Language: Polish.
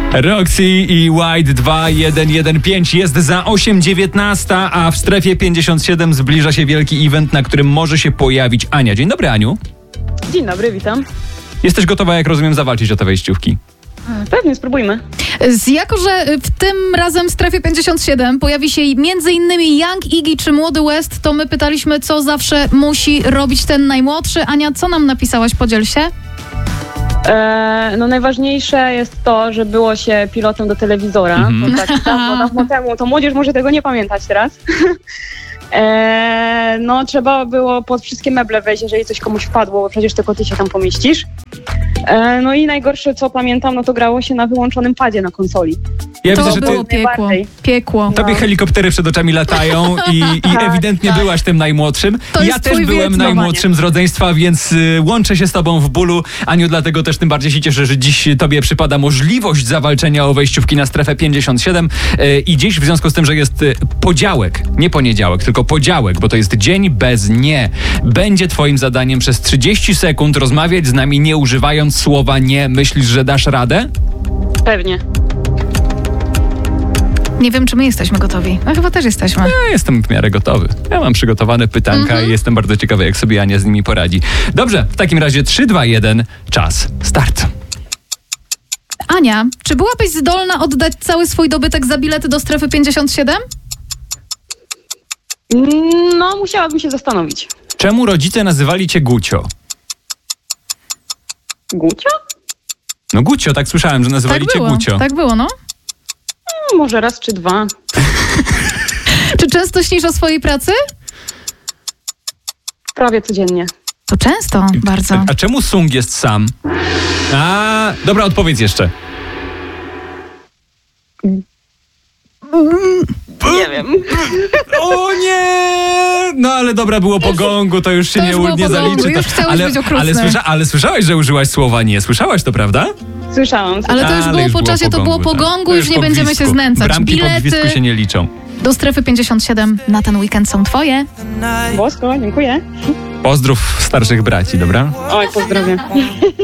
Roxy i White 2115 jest za 8:19, a w strefie 57 zbliża się wielki event, na którym może się pojawić Ania. Dzień dobry, Aniu. Dzień dobry, witam. Jesteś gotowa, jak rozumiem, zawalczyć o te wejściówki? Pewnie, spróbujmy. Jako że w tym razem w strefie 57 pojawi się m.in. Young Iggy czy Młody West, to my pytaliśmy, co zawsze musi robić ten najmłodszy. Ania, co nam napisałaś? Podziel się. No najważniejsze jest to, że było się pilotem do telewizora. To tak dawno temu, to młodzież może tego nie pamiętać teraz. No trzeba było pod wszystkie meble wejść, jeżeli coś komuś wpadło, bo przecież tylko ty się tam pomieścisz. No i najgorsze, co pamiętam, no to grało się na wyłączonym padzie na konsoli. Ja To widzę, że było piekło. Tobie helikoptery przed oczami latają i ewidentnie byłaś tym najmłodszym. To Ja jest też twój byłem wiek, najmłodszym z rodzeństwa, więc łączę się z tobą w bólu. Aniu, dlatego też tym bardziej się cieszę, że dziś tobie przypada możliwość zawalczenia o wejściówki na strefę 57 i dziś w związku z tym, że jest podziałek, nie poniedziałek, tylko podziałek, bo to jest dzień bez nie. Będzie twoim zadaniem przez 30 sekund rozmawiać z nami, nie używając słowa nie. Myślisz, że dasz radę? Pewnie. Nie wiem, czy my jesteśmy gotowi. No chyba też jesteśmy. Ja jestem w miarę gotowy. Ja mam przygotowane pytanka i jestem bardzo ciekawy, jak sobie Ania z nimi poradzi. Dobrze, w takim razie 3, 2, 1, czas, start. Ania, czy byłabyś zdolna oddać cały swój dobytek za bilety do strefy 57? No musiałabym się zastanowić. Czemu rodzice nazywali cię Gucio? Gucio? No Gucio, tak słyszałem, że nazywali cię Gucio. Tak było, no. No, może raz czy dwa. Czy często śnisz o swojej pracy? Prawie codziennie. To często, bardzo. A czemu Sung jest sam? Dobra, odpowiedz jeszcze. Nie wiem. O nie! No ale dobra, było po gongu, to już się To już było nie po gongu, zaliczy. już chciałeś być okrutny. Ale słyszałaś, że użyłaś słowa nie. Słyszałaś to, prawda? Słyszałam. Ale to już było po czasie, to było po gongu, już nie będziemy się znęcać. Bramki po gwizdku Bilety się nie liczą. do strefy 57 na ten weekend są twoje. Bosko, dziękuję. Pozdrów starszych braci, dobra? Oj, pozdrawiam.